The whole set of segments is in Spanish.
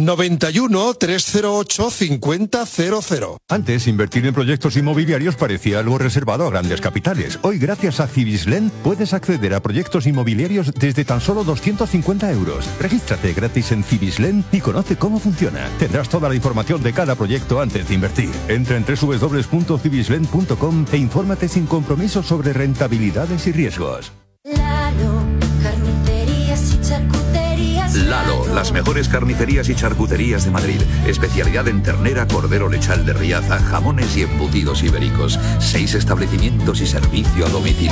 91 308 5000. Antes, invertir en proyectos inmobiliarios parecía algo reservado a grandes capitales. Hoy, gracias a Cibislen, puedes acceder a proyectos inmobiliarios desde tan solo 250 euros. Regístrate gratis en Cibislen y conoce cómo funciona. Tendrás toda la información de cada proyecto antes de invertir. Entra en www.cibislen.com e infórmate sin compromiso sobre rentabilidades y riesgos. Lalo, las mejores carnicerías y charcuterías de Madrid. Especialidad en ternera, cordero lechal de Riaza, jamones y embutidos ibéricos. 6 establecimientos y servicio a domicilio.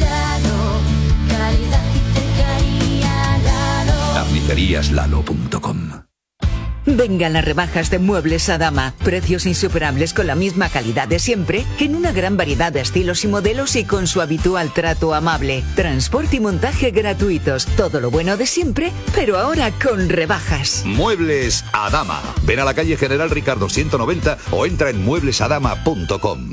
Carniceríaslalo.com. Vengan las rebajas de Muebles Adama. Precios insuperables con la misma calidad de siempre, en una gran variedad de estilos y modelos y con su habitual trato amable. Transporte y montaje gratuitos. Todo lo bueno de siempre, pero ahora con rebajas. Muebles Adama. Ven a la calle General Ricardo 190 o entra en mueblesadama.com.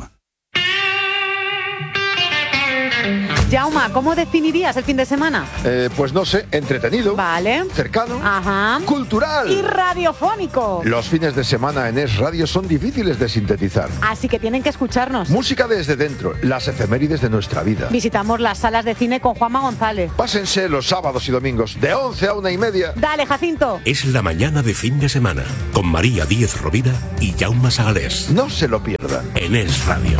Jauma, ¿cómo definirías el fin de semana? Pues no sé, entretenido. Vale. Cercano. Ajá. Cultural. Y radiofónico. Los fines de semana en Es Radio son difíciles de sintetizar. Así que tienen que escucharnos. Música desde dentro, las efemérides de nuestra vida. Visitamos las salas de cine con Juanma González. Pásense los sábados y domingos de 11 a 1:30. Dale, Jacinto. Es la mañana de fin de semana con María Díez Rovira y Jaume Sagalés. No se lo pierdan. En Es Radio.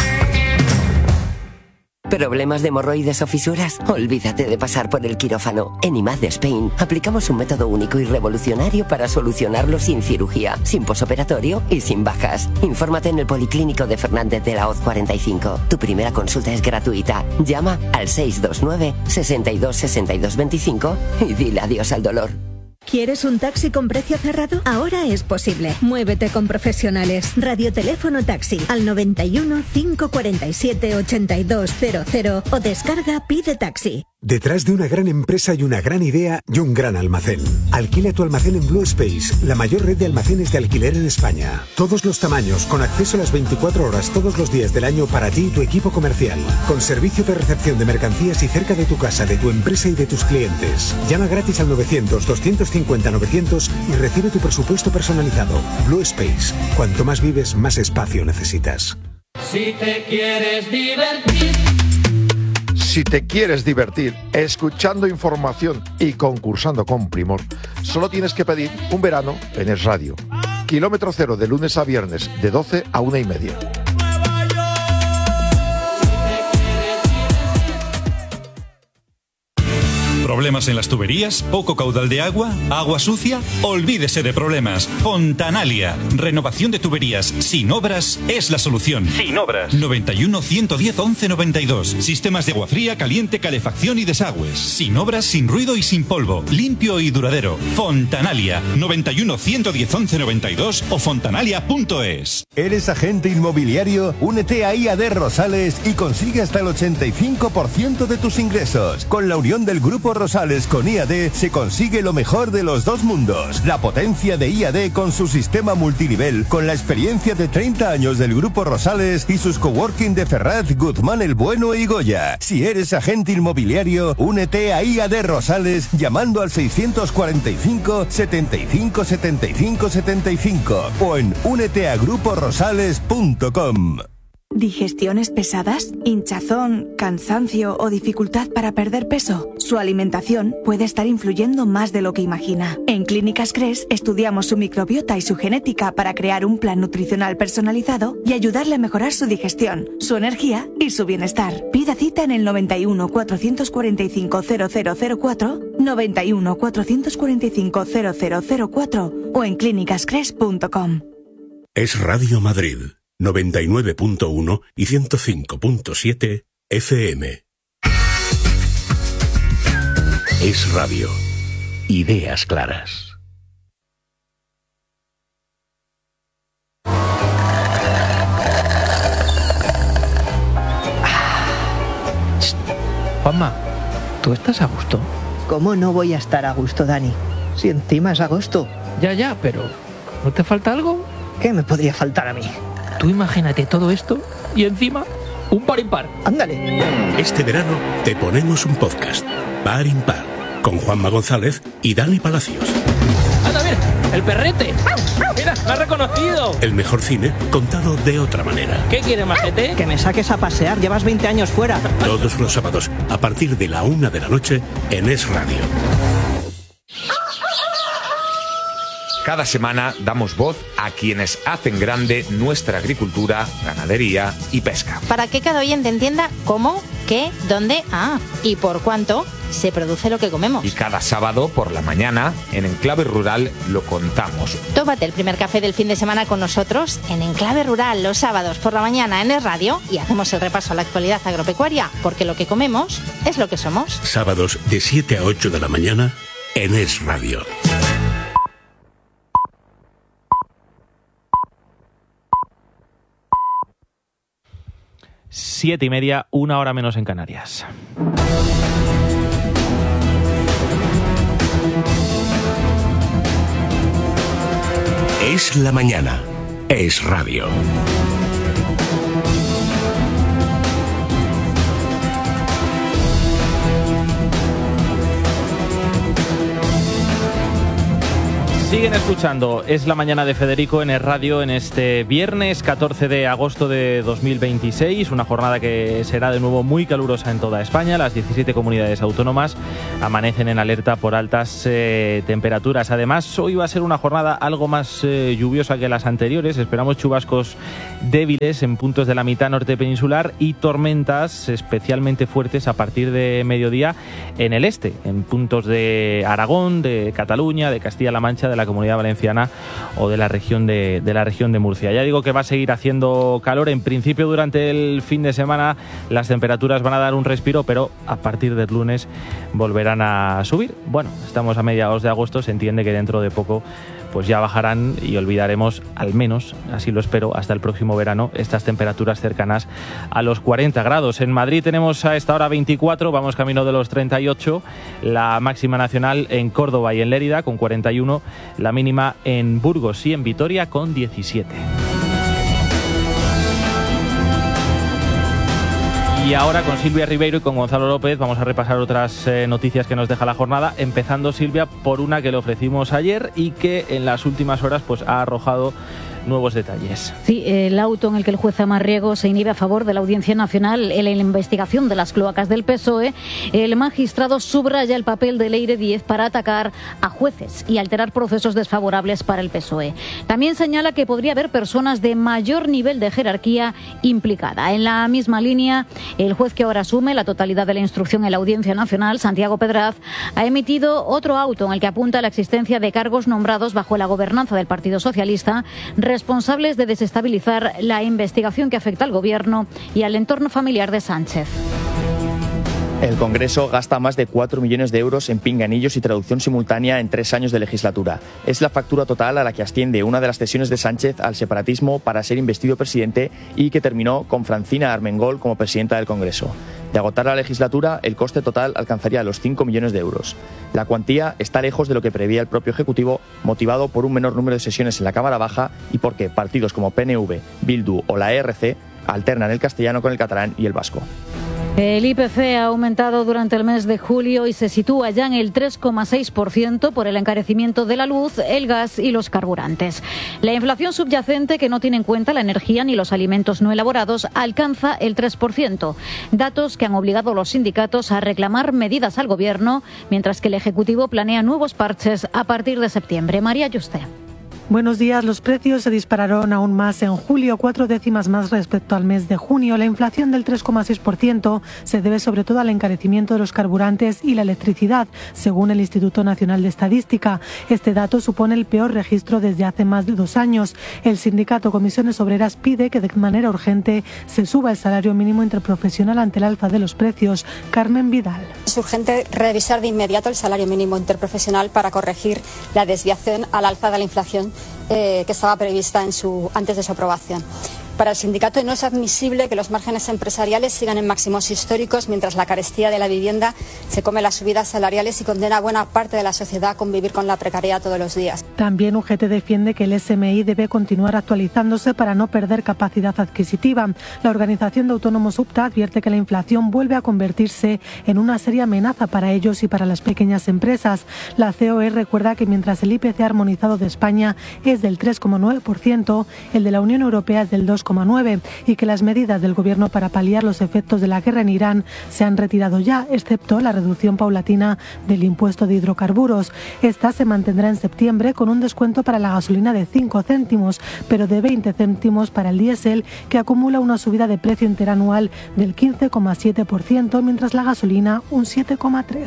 ¿Problemas de hemorroides o fisuras? Olvídate de pasar por el quirófano. En IMAD Spain aplicamos un método único y revolucionario para solucionarlo sin cirugía, sin posoperatorio y sin bajas. Infórmate en el Policlínico de Fernández de la Hoz 45. Tu primera consulta es gratuita. Llama al 629 62 62 25 y dile adiós al dolor. ¿Quieres un taxi con precio cerrado? Ahora es posible. Muévete con profesionales. Radioteléfono taxi al 91 547 8200 o descarga Pide Taxi. Detrás de una gran empresa y una gran idea y un gran almacén. Alquila tu almacén en Blue Space, la mayor red de almacenes de alquiler en España. Todos los tamaños, con acceso a las 24 horas todos los días del año para ti y tu equipo comercial. Con servicio de recepción de mercancías y cerca de tu casa, de tu empresa y de tus clientes. Llama gratis al 900-250-900 y recibe tu presupuesto personalizado. Blue Space. Cuanto más vives, más espacio necesitas. Si te quieres divertir. Si te quieres divertir escuchando información y concursando con primor, solo tienes que pedir un verano en Es Radio. Kilómetro cero de lunes a viernes de 12 a 1:30. ¿Problemas en las tuberías? ¿Poco caudal de agua? ¿Agua sucia? Olvídese de problemas. Fontanalia. Renovación de tuberías sin obras es la solución. Sin obras. 91 110 11 92. Sistemas de agua fría, caliente, calefacción y desagües. Sin obras, sin ruido y sin polvo. Limpio y duradero. Fontanalia. 91 110 11 92 o fontanalia.es. ¿Eres agente inmobiliario? Únete a IAD Rosales y consigue hasta el 85% de tus ingresos. Con la unión del Grupo Rosales con IAD se consigue lo mejor de los dos mundos. La potencia de IAD con su sistema multinivel, con la experiencia de 30 años del Grupo Rosales y sus coworking de Ferraz, Guzmán el Bueno y Goya. Si eres agente inmobiliario, únete a IAD Rosales llamando al 645 75 75 75 o en úneteagruporosales.com. ¿Digestiones pesadas? ¿Hinchazón, cansancio o dificultad para perder peso? Su alimentación puede estar influyendo más de lo que imagina. En Clínicas Cres estudiamos su microbiota y su genética para crear un plan nutricional personalizado y ayudarle a mejorar su digestión, su energía y su bienestar. Pida cita en el 91 445 0004, 91 445 0004 o en clínicascres.com. Es Radio Madrid. 99.1 y 105.7 FM. Es Radio. Ideas claras. Juanma, ¿tú estás a gusto? ¿Cómo no voy a estar a gusto, Dani? Si encima es agosto. Ya, pero ¿no te falta algo? ¿Qué me podría faltar a mí? Tú imagínate todo esto y encima un par impar. Ándale. Este verano te ponemos un podcast, Par Impar, con Juanma González y Dani Palacios. Anda, mira, el perrete. Mira, me ha reconocido. El mejor cine contado de otra manera. ¿Qué quieres, majete? Que me saques a pasear, llevas 20 años fuera. Todos los sábados, a partir de la 1 de la noche, en Es Radio. Cada semana damos voz a quienes hacen grande nuestra agricultura, ganadería y pesca. Para que cada oyente entienda cómo, qué, dónde, y por cuánto se produce lo que comemos. Y cada sábado por la mañana, en Enclave Rural, lo contamos. Tómate el primer café del fin de semana con nosotros en Enclave Rural los sábados por la mañana en Es Radio y hacemos el repaso a la actualidad agropecuaria, porque lo que comemos es lo que somos. Sábados de 7 a 8 de la mañana en Es Radio. Siete y media, 1 hora menos en Canarias. Es la mañana. Es Radio. Siguen escuchando Es la mañana de Federico en Es Radio en este viernes 14 de agosto de 2026, una jornada que será de nuevo muy calurosa en toda España. Las 17 comunidades autónomas amanecen en alerta por altas temperaturas. Además, hoy va a ser una jornada algo más lluviosa que las anteriores. Esperamos chubascos débiles en puntos de la mitad norte peninsular y tormentas especialmente fuertes a partir de mediodía en el este, en puntos de Aragón, de Cataluña, de Castilla-La Mancha, de la Comunidad Valenciana o de la región de Murcia. Ya digo que va a seguir haciendo calor. En principio, durante el fin de semana las temperaturas van a dar un respiro, pero a partir del lunes volverán a subir. Bueno, estamos a mediados de agosto, se entiende que dentro de poco pues ya bajarán y olvidaremos, al menos, así lo espero, hasta el próximo verano, estas temperaturas cercanas a los 40 grados. En Madrid tenemos a esta hora 24, vamos camino de los 38, la máxima nacional en Córdoba y en Lérida con 41, la mínima en Burgos y en Vitoria con 17. Y ahora con Silvia Ribeiro y con Gonzalo López vamos a repasar otras noticias que nos deja la jornada, empezando, Silvia, por una que le ofrecimos ayer y que en las últimas horas pues ha arrojado nuevos detalles. Sí, el auto en el que el juez Amarriego se inhibe a favor de la Audiencia Nacional en la investigación de las cloacas del PSOE, el magistrado subraya el papel de Leire Díez para atacar a jueces y alterar procesos desfavorables para el PSOE. También señala que podría haber personas de mayor nivel de jerarquía implicada. En la misma línea, el juez que ahora asume la totalidad de la instrucción en la Audiencia Nacional, Santiago Pedraz, ha emitido otro auto en el que apunta a la existencia de cargos nombrados bajo la gobernanza del Partido Socialista, responsables de desestabilizar la investigación que afecta al Gobierno y al entorno familiar de Sánchez. El Congreso gasta más de 4 millones de euros en pinganillos y traducción simultánea en 3 años de legislatura. Es la factura total a la que asciende una de las cesiones de Sánchez al separatismo para ser investido presidente y que terminó con Francina Armengol como presidenta del Congreso. De agotar la legislatura, el coste total alcanzaría los 5 millones de euros. La cuantía está lejos de lo que preveía el propio Ejecutivo, motivado por un menor número de sesiones en la Cámara Baja y porque partidos como PNV, Bildu o la ERC alternan el castellano con el catalán y el vasco. El IPC ha aumentado durante el mes de julio y se sitúa ya en el 3,6% por el encarecimiento de la luz, el gas y los carburantes. La inflación subyacente, que no tiene en cuenta la energía ni los alimentos no elaborados, alcanza el 3%. Datos que han obligado a los sindicatos a reclamar medidas al Gobierno, mientras que el Ejecutivo planea nuevos parches a partir de septiembre. María Juste. Buenos días. Los precios se dispararon aún más en julio, 4 décimas más respecto al mes de junio. La inflación del 3,6% se debe sobre todo al encarecimiento de los carburantes y la electricidad, según el Instituto Nacional de Estadística. Este dato supone el peor registro desde hace más de 2 años. El sindicato Comisiones Obreras pide que de manera urgente se suba el salario mínimo interprofesional ante el alza de los precios. Carmen Vidal. Es urgente revisar de inmediato el salario mínimo interprofesional para corregir la desviación al alza de la inflación que estaba prevista antes de su aprobación. Para el sindicato no es admisible que los márgenes empresariales sigan en máximos históricos mientras la carestía de la vivienda se come las subidas salariales y condena a buena parte de la sociedad a convivir con la precariedad todos los días. También UGT defiende que el SMI debe continuar actualizándose para no perder capacidad adquisitiva. La organización de autónomos UPTA advierte que la inflación vuelve a convertirse en una seria amenaza para ellos y para las pequeñas empresas. La COE recuerda que mientras el IPC armonizado de España es del 3,9%, el de la Unión Europea es del 2,9% y que las medidas del Gobierno para paliar los efectos de la guerra en Irán se han retirado ya, excepto la reducción paulatina del impuesto de hidrocarburos. Esta se mantendrá en septiembre con un descuento para la gasolina de 5 céntimos, pero de 20 céntimos para el diésel, que acumula una subida de precio interanual del 15,7%, mientras la gasolina un 7,3%.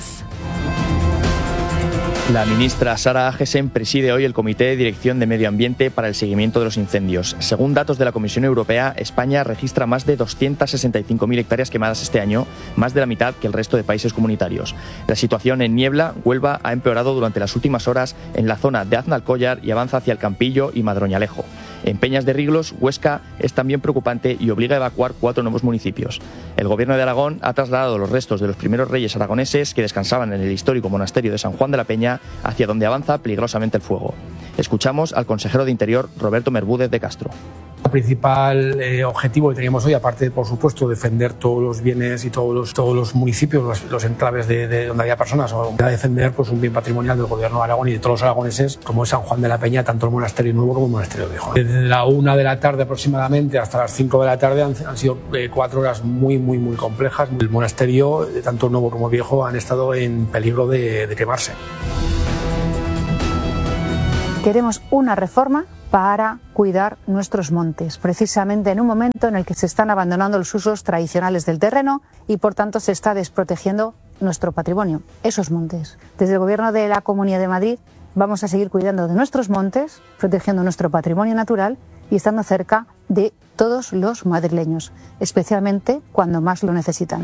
La ministra Sara Agesen preside hoy el Comité de Dirección de Medio Ambiente para el seguimiento de los incendios. Según datos de la Comisión Europea, España registra más de 265.000 hectáreas quemadas este año, más de la mitad que el resto de países comunitarios. La situación en Niebla, Huelva, ha empeorado durante las últimas horas en la zona de Aznalcóllar y avanza hacia el Campillo y Madroñalejo. En Peñas de Riglos, Huesca, es también preocupante y obliga a evacuar 4 nuevos municipios. El Gobierno de Aragón ha trasladado los restos de los primeros reyes aragoneses que descansaban en el histórico monasterio de San Juan de la Peña hacia donde avanza peligrosamente el fuego. Escuchamos al consejero de Interior, Roberto Merbúdez de Castro. El principal objetivo que teníamos hoy, aparte de, por supuesto, defender todos los bienes y todos los municipios, los enclaves de donde había personas, o defender pues, un bien patrimonial del Gobierno de Aragón y de todos los aragoneses, como es San Juan de la Peña, tanto el monasterio nuevo como el monasterio viejo. Desde la 1 de la tarde aproximadamente hasta las 5 de la tarde han sido 4 horas muy complejas. El monasterio, tanto nuevo como viejo, han estado en peligro de quemarse. Queremos una reforma para cuidar nuestros montes, precisamente en un momento en el que se están abandonando los usos tradicionales del terreno y por tanto se está desprotegiendo nuestro patrimonio, esos montes. Desde el Gobierno de la Comunidad de Madrid vamos a seguir cuidando de nuestros montes, protegiendo nuestro patrimonio natural y estando cerca de todos los madrileños, especialmente cuando más lo necesitan.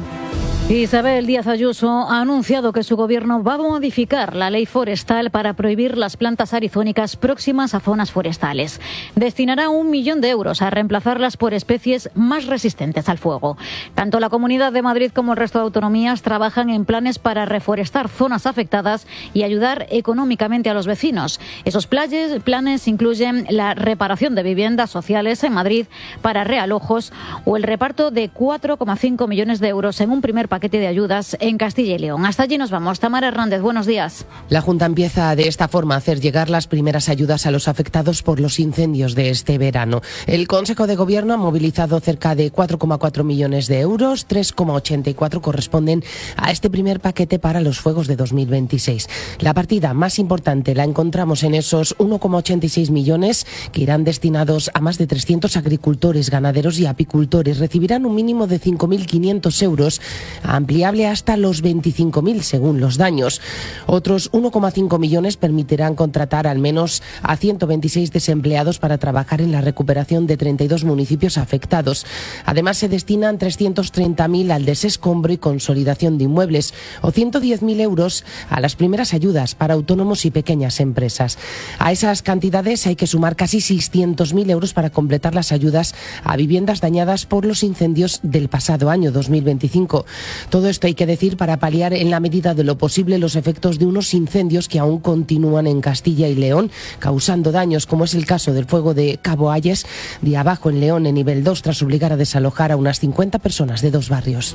Isabel Díaz Ayuso ha anunciado que su gobierno va a modificar la ley forestal para prohibir las plantas arizónicas próximas a zonas forestales. Destinará 1 millón de euros a reemplazarlas por especies más resistentes al fuego. Tanto la Comunidad de Madrid como el resto de autonomías trabajan en planes para reforestar zonas afectadas y ayudar económicamente a los vecinos. Esos planes incluyen la reparación de viviendas sociales en Madrid para realojos o el reparto de 4,5 millones de euros en un primer paquete de ayudas en Castilla y León. Hasta allí nos vamos. Tamara Hernández, buenos días. La Junta empieza de esta forma a hacer llegar las primeras ayudas a los afectados por los incendios de este verano. El Consejo de Gobierno ha movilizado cerca de 4,4 millones de euros, 3,84 corresponden a este primer paquete para los fuegos de 2026. La partida más importante la encontramos en esos 1,86 millones que irán destinados a más de 300 agricultores, ganaderos y apicultores. Recibirán un mínimo de 5.500 euros, ampliable hasta los 25.000 según los daños. Otros 1,5 millones permitirán contratar al menos a 126 desempleados para trabajar en la recuperación de 32 municipios afectados. Además, se destinan 330.000 al desescombro y consolidación de inmuebles o 110.000 euros a las primeras ayudas para autónomos y pequeñas empresas. A esas cantidades hay que sumar casi 600.000 euros para completar las ayudas a viviendas dañadas por los incendios del pasado año 2025. Todo esto hay que decir para paliar en la medida de lo posible los efectos de unos incendios que aún continúan en Castilla y León, causando daños, como es el caso del fuego de Cabo Ayes, de abajo en León en nivel 2, tras obligar a desalojar a unas 50 personas de 2 barrios.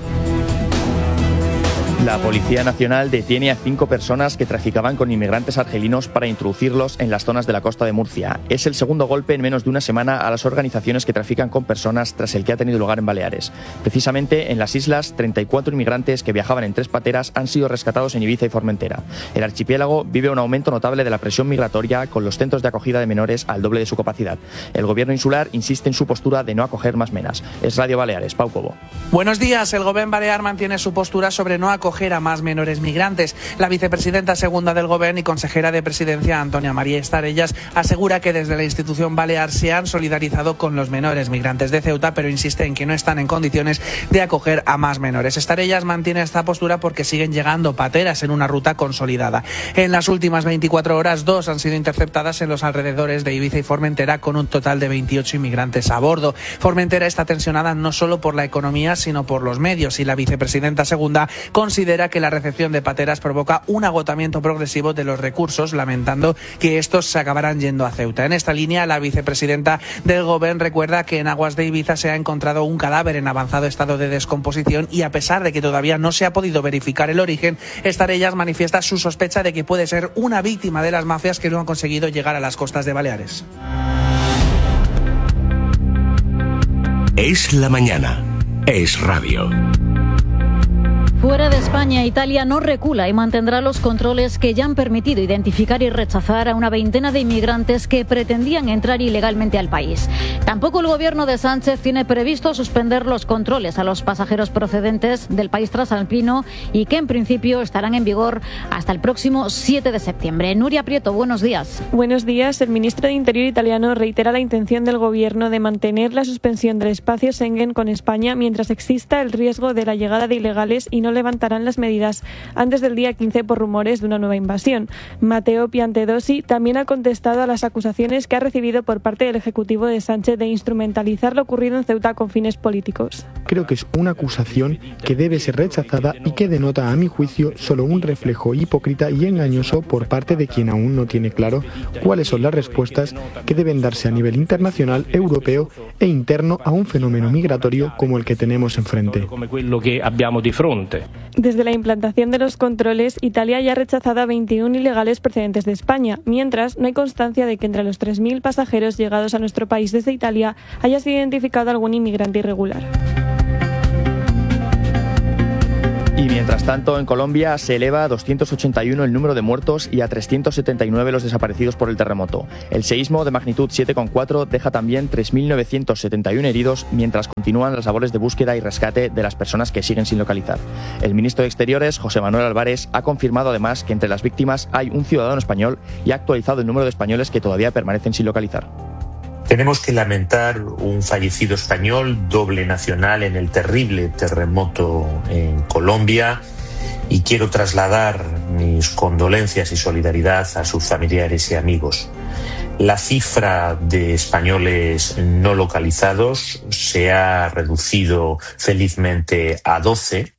La Policía Nacional detiene a 5 personas que traficaban con inmigrantes argelinos para introducirlos en las zonas de la costa de Murcia. Es el segundo golpe en menos de una semana a las organizaciones que trafican con personas tras el que ha tenido lugar en Baleares. Precisamente en las islas, 34 inmigrantes que viajaban en 3 pateras han sido rescatados en Ibiza y Formentera. El archipiélago vive un aumento notable de la presión migratoria, con los centros de acogida de menores al doble de su capacidad. El gobierno insular insiste en su postura de no acoger más menas. Es Radio Baleares, Pau Cobo. Buenos días. El gobierno balear mantiene su postura sobre no acoger acoger a más menores migrantes. La vicepresidenta segunda del Gobierno y consejera de Presidencia, Antonia María Estarellas, asegura que desde la institución balear se han solidarizado con los menores migrantes de Ceuta, pero insiste en que no están en condiciones de acoger a más menores. Estarellas mantiene esta postura porque siguen llegando pateras en una ruta consolidada. En las últimas 24 horas, 2 han sido interceptadas en los alrededores de Ibiza y Formentera, con un total de 28 inmigrantes a bordo. Formentera está tensionada no solo por la economía, sino por los medios, y la vicepresidenta segunda considera que la recepción de pateras provoca un agotamiento progresivo de los recursos, lamentando que estos se acabarán yendo a Ceuta. En esta línea, la vicepresidenta del Gobierno recuerda que en aguas de Ibiza se ha encontrado un cadáver en avanzado estado de descomposición y, a pesar de que todavía no se ha podido verificar el origen, Estarellas manifiesta su sospecha de que puede ser una víctima de las mafias que no han conseguido llegar a las costas de Baleares. Es la mañana. Es radio. Fuera de España, Italia no recula y mantendrá los controles que ya han permitido identificar y rechazar a una veintena de inmigrantes que pretendían entrar ilegalmente al país. Tampoco el gobierno de Sánchez tiene previsto suspender los controles a los pasajeros procedentes del país transalpino y que en principio estarán en vigor hasta el próximo 7 de septiembre. Nuria Prieto, buenos días. Buenos días. El ministro de Interior italiano reitera la intención del gobierno de mantener la suspensión del espacio Schengen con España mientras exista el riesgo de la llegada de ilegales y no levantarán las medidas antes del día 15 por rumores de una nueva invasión. Matteo Piantedosi también ha contestado a las acusaciones que ha recibido por parte del Ejecutivo de Sánchez de instrumentalizar lo ocurrido en Ceuta con fines políticos. Creo que es una acusación que debe ser rechazada y que denota, a mi juicio, solo un reflejo hipócrita y engañoso por parte de quien aún no tiene claro cuáles son las respuestas que deben darse a nivel internacional, europeo e interno a un fenómeno migratorio como el que tenemos enfrente. Desde la implantación de los controles, Italia ya ha rechazado a 21 ilegales procedentes de España, mientras no hay constancia de que entre los 3.000 pasajeros llegados a nuestro país desde Italia haya sido identificado algún inmigrante irregular. Y mientras tanto, en Colombia se eleva a 281 el número de muertos y a 379 los desaparecidos por el terremoto. El seísmo de magnitud 7,4 deja también 3.971 heridos, mientras continúan las labores de búsqueda y rescate de las personas que siguen sin localizar. El ministro de Exteriores, José Manuel Álvarez, ha confirmado además que entre las víctimas hay un ciudadano español y ha actualizado el número de españoles que todavía permanecen sin localizar. Tenemos que lamentar un fallecido español, doble nacional, en el terrible terremoto en Colombia, y quiero trasladar mis condolencias y solidaridad a sus familiares y amigos. La cifra de españoles no localizados se ha reducido felizmente a 12.